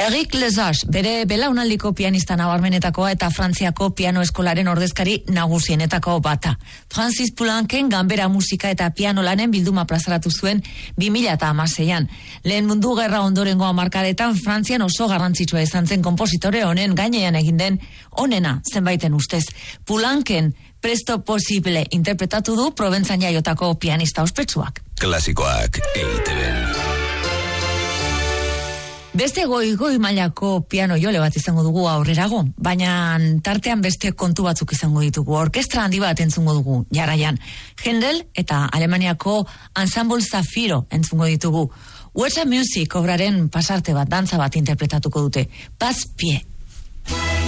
Eric Lesage, bere belaunaldiko pianista nabarmenetakoa eta Frantziako piano eskolaren ordezkari nagusienetako bata. Francis Poulenquen ganbera musika eta piano lanen bilduma plazaratu zuen 2016an. Lehen Mundu Gerra ondorengo hamarkadetan Frantzian oso garrantzitsua izan zen konpositore honen gainean egin den onena zenbaiten ustez. Poulenquen Presto Posible interpretatu du Proventzan jaiotako pianista ospetsuak. Klasikoak EITB. Beste goi mailako piano jole bat izango dugu aurrerago, baina tartean beste kontu batzuk izango ditugu. Orkestra handi bat entzungo dugu, jarraian. Händel eta Alemaniako Ensemble Zafiro entzungo ditugu. What's a Music obraren pasarte bat, dantza bat interpretatuko dute. Passe-pied.